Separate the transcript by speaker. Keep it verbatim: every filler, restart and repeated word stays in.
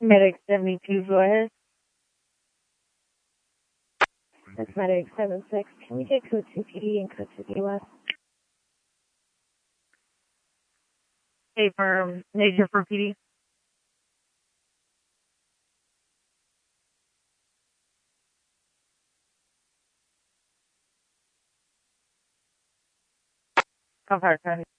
Speaker 1: Medic seventy-two, go ahead. That's Medic seventy-six. Can we get code two P D and code two P West? Hey, for Nature for P D. How far, Tony?